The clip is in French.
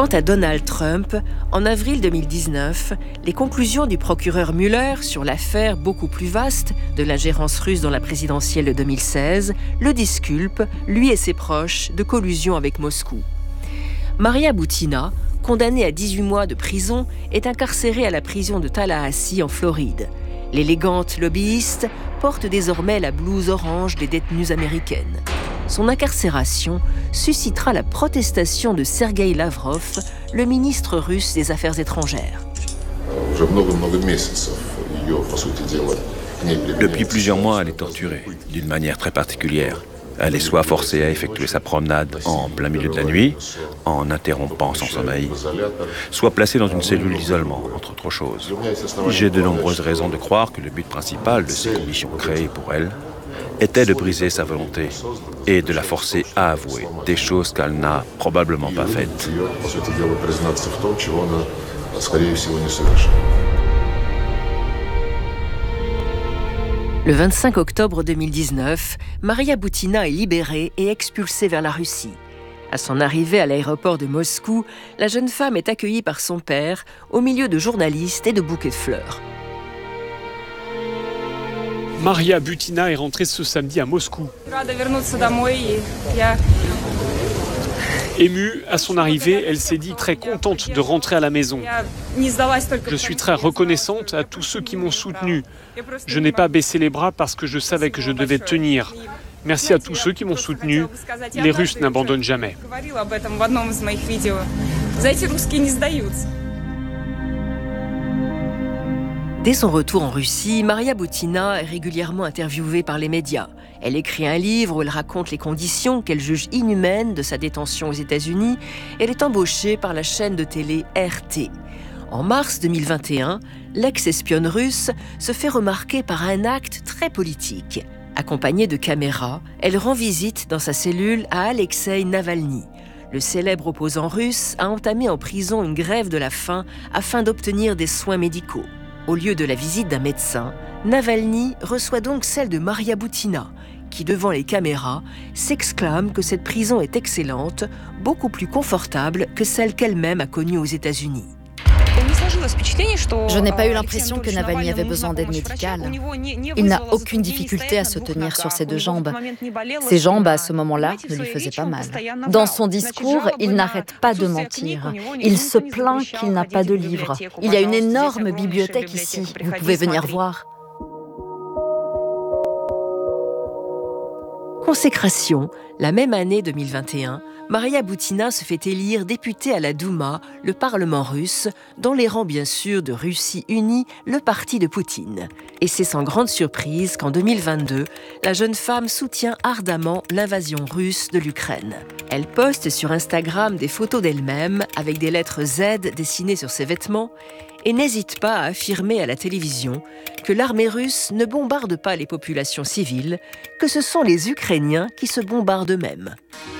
Quant à Donald Trump, en avril 2019, les conclusions du procureur Mueller sur l'affaire beaucoup plus vaste de l'ingérence russe dans la présidentielle de 2016 le disculpent, lui et ses proches, de collusion avec Moscou. Maria Butina, condamnée à 18 mois de prison, est incarcérée à la prison de Tallahassee en Floride. L'élégante lobbyiste porte désormais la blouse orange des détenues américaines. Son incarcération suscitera la protestation de Sergueï Lavrov, le ministre russe des Affaires étrangères. Depuis plusieurs mois, elle est torturée, d'une manière très particulière. Elle est soit forcée à effectuer sa promenade en plein milieu de la nuit, en interrompant son sommeil, soit placée dans une cellule d'isolement, entre autres choses. J'ai de nombreuses raisons de croire que le but principal de ces conditions créées pour elle était de briser sa volonté et de la forcer à avouer des choses qu'elle n'a probablement pas faites. Le 25 octobre 2019, Maria Butina est libérée et expulsée vers la Russie. À son arrivée à l'aéroport de Moscou, la jeune femme est accueillie par son père au milieu de journalistes et de bouquets de fleurs. Maria Butina est rentrée ce samedi à Moscou. Émue à son arrivée, elle s'est dit très contente de rentrer à la maison. Je suis très reconnaissante à tous ceux qui m'ont soutenue. Je n'ai pas baissé les bras parce que je savais que je devais tenir. Merci à tous ceux qui m'ont soutenue. Les Russes n'abandonnent jamais. Dès son retour en Russie, Maria Butina est régulièrement interviewée par les médias. Elle écrit un livre où elle raconte les conditions qu'elle juge inhumaines de sa détention aux États-Unis. Elle est embauchée par la chaîne de télé RT. En mars 2021, l'ex-espionne russe se fait remarquer par un acte très politique. Accompagnée de caméras, elle rend visite dans sa cellule à Alexeï Navalny. Le célèbre opposant russe a entamé en prison une grève de la faim afin d'obtenir des soins médicaux. Au lieu de la visite d'un médecin, Navalny reçoit donc celle de Maria Butina, qui, devant les caméras, s'exclame que cette prison est excellente, beaucoup plus confortable que celle qu'elle-même a connue aux États-Unis. Je n'ai pas eu l'impression que Navalny avait besoin d'aide médicale. Il n'a aucune difficulté à se tenir sur ses deux jambes. Ses jambes, à ce moment-là, ne lui faisaient pas mal. Dans son discours, il n'arrête pas de mentir. Il se plaint qu'il n'a pas de livres. Il y a une énorme bibliothèque ici. Vous pouvez venir voir. Consécration, la même année 2021, Maria Butina se fait élire députée à la Douma, le Parlement russe, dans les rangs bien sûr de Russie Unie, le parti de Poutine. Et c'est sans grande surprise qu'en 2022, la jeune femme soutient ardemment l'invasion russe de l'Ukraine. Elle poste sur Instagram des photos d'elle-même avec des lettres Z dessinées sur ses vêtements et n'hésite pas à affirmer à la télévision que l'armée russe ne bombarde pas les populations civiles, que ce sont les Ukrainiens qui se bombardent eux-mêmes.